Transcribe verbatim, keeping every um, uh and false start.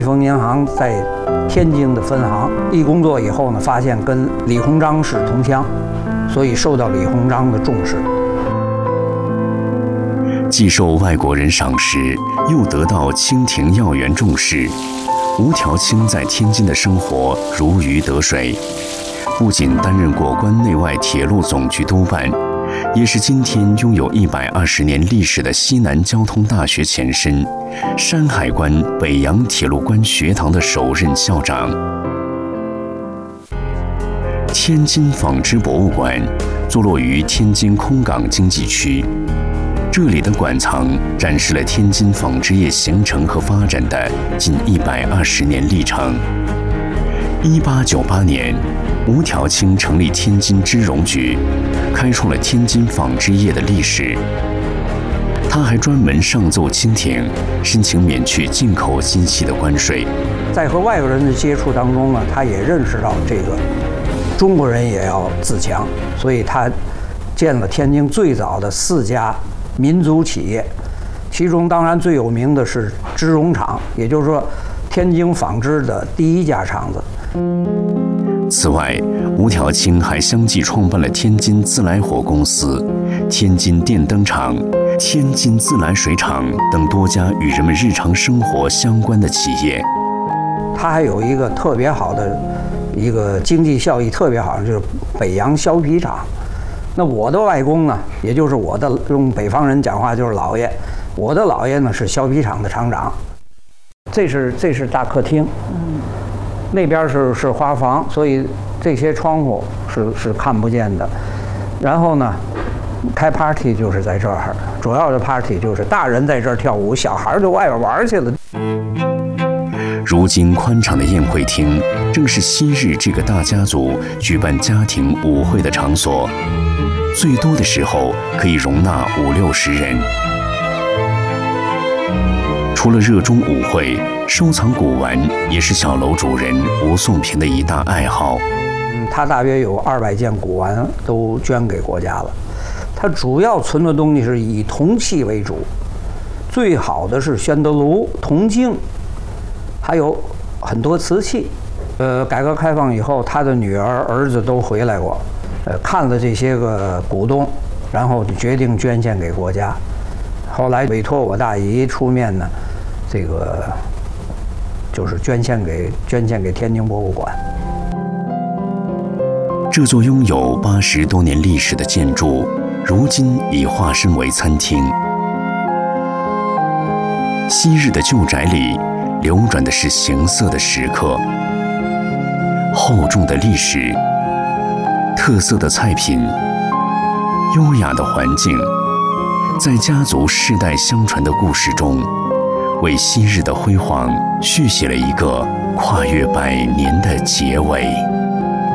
汇丰银行在天津的分行一工作以后呢，发现跟李鸿章是同乡，所以受到李鸿章的重视。 既受外国人赏识，又得到清廷要员重视，吴条清在天津的生活如鱼得水。不仅担任过关内外铁路总局督办，也是今天拥有一百二十年历史的西南交通大学前身山海关北洋铁路关学堂的首任校长。天津纺织博物馆坐落于天津空港经济区，这里的馆藏展示了天津纺织业形成和发展的近一百二十年历程。一八九八年，吴条清成立天津织绒局，开创了天津纺织业的历史。他还专门上奏清廷，申请免去进口金器的关税。 在和外国人的接触当中呢，他也认识到这个中国人也要自强，所以他建了天津最早的四家民族企业，其中当然最有名的是织绒厂，也就是说天津纺织的第一家厂子。 此外，吴条清还相继创办了天津自来火公司、天津电灯厂、天津自来水厂等多家与人们日常生活相关的企业。 他还有一个特别好的一个经济效益特别好，就是北洋削皮厂。那我的外公呢，也就是我的用北方人讲话就是姥爷，我的姥爷呢是削皮厂的厂长。这是这是大客厅，嗯，那边是是花房，所以这些窗户是是看不见的。然后呢，开 party 就是在这儿，主要的 party 就是大人在这儿跳舞，小孩就外边玩去了。 如今宽敞的宴会厅正是昔日这个大家族举办家庭舞会的场所，最多的时候可以容纳五六十人。除了热衷舞会，收藏古玩也是小楼主人吴颂平的一大爱好。 嗯，他大约有二百件古玩都捐给国家了。他主要存的东西是以铜器为主，最好的是宣德炉、铜镜，还有很多瓷器。呃，改革开放以后，他的女儿、儿子都回来过，呃，看了这些个古董，然后就决定捐献给国家。后来委托我大姨出面呢，这个就是捐献给捐献给天津博物馆。 这座拥有八十多年历史的建筑，如今已化身为餐厅。昔日的旧宅里流转的是形色的石刻，厚重的历史，特色的菜品，优雅的环境，在家族世代相传的故事中，为昔日的辉煌续写了一个跨越百年的结尾。